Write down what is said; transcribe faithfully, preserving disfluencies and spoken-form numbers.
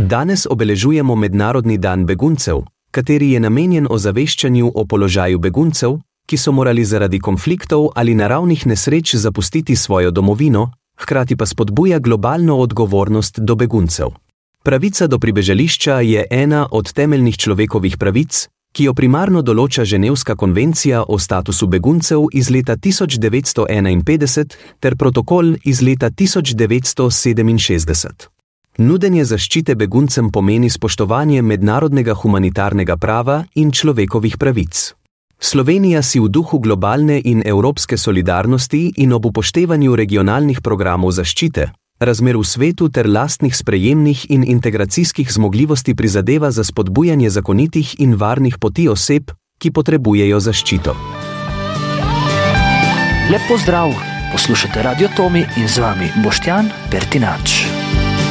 Danes obeležujemo Mednarodni dan beguncev, kateri je namenjen ozaveščanju o položaju beguncev, ki so morali zaradi konfliktov ali naravnih nesreč zapustiti svojo domovino, hkrati pa spodbuja globalno odgovornost do beguncev. Pravica do pribežališča je ena od temeljnih človekovih pravic, ki jo primarno določa Ženevska konvencija o statusu beguncev iz leta tisoč devetsto enainpetdeset ter protokol iz leta tisoč devetsto sedeminšestdeset. Nudenje zaščite beguncem pomeni spoštovanje mednarodnega humanitarnega prava in človekovih pravic. Slovenija si v duhu globalne in evropske solidarnosti in ob upoštevanju regionalnih programov zaščite, razmer v svetu ter lastnih sprejemnih in integracijskih zmogljivosti prizadeva za spodbujanje zakonitih in varnih poti oseb, ki potrebujejo zaščito. Lep pozdrav! Poslušate Radio Tomi in z vami Boštjan Pertinač.